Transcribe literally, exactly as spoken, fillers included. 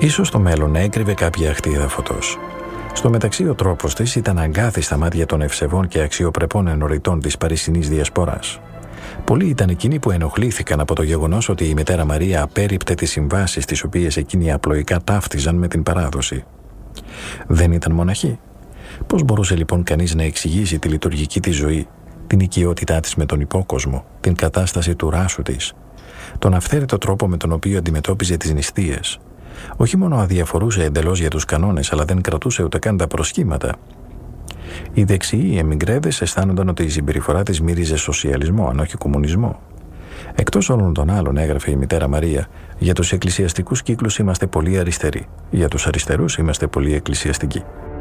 Ίσως το μέλλον έκρυβε κάποια αχτίδα φωτός. Στο μεταξύ, ο τρόπος της ήταν αγκάθι στα μάτια των ευσεβών και αξιοπρεπών ενοριτών της παρισινής διασποράς. Πολλοί ήταν εκείνοι που ενοχλήθηκαν από το γεγονός ότι η μητέρα Μαρία απέρριπτε τις συμβάσεις τις οποίες εκείνοι απλοϊκά ταύτιζαν με την παράδοση. Δεν ήταν μοναχή. Πώς μπορούσε λοιπόν κανείς να εξηγήσει τη λειτουργική της ζωή, την οικειότητά της με τον υπόκοσμο, την κατάσταση του ράσου της, τον αυθαίρετο τρόπο με τον οποίο αντιμετώπιζε τις νηστείες? Όχι μόνο αδιαφορούσε εντελώς για τους κανόνες, αλλά δεν κρατούσε ούτε καν τα προσχήματα. Οι δεξιοί εμιγκρέδες αισθάνονταν ότι η συμπεριφορά της μύριζε σοσιαλισμό, αν όχι κομμουνισμό. Εκτός όλων των άλλων, έγραφε η μητέρα Μαρία, για τους εκκλησιαστικούς κύκλους είμαστε πολύ αριστεροί, για τους αριστερούς είμαστε πολύ εκκλησιαστικοί.